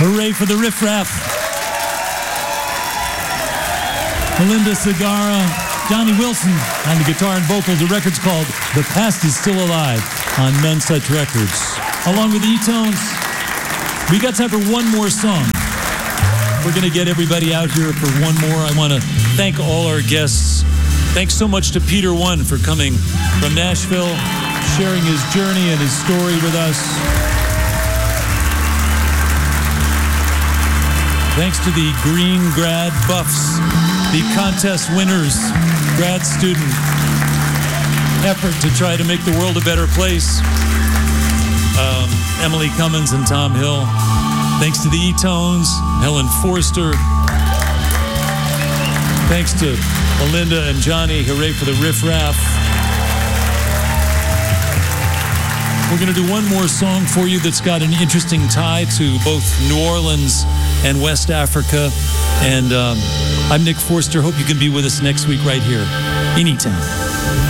Hooray for the Riff Raff. Melinda Segarra, Johnny Wilson on the guitar and vocals. The record's called The Past Is Still Alive on None Such Records. Along with E-Tones, we got time for one more song. We're going to get everybody out here for one more. I want to thank all our guests. Thanks so much to Peter One for coming from Nashville, sharing his journey and his story with us. Thanks to the Green Grad Buffs, the contest winners, grad student effort to try to make the world a better place. Emily Cummins and Tom Hill. Thanks to the E-Tones, Helen Forster. Thanks to Melinda and Johnny. Hooray for the Riff Raff. We're going to do one more song for you that's got an interesting tie to both New Orleans and West Africa. And I'm Nick Forster. Hope you can be with us next week right here, anytime.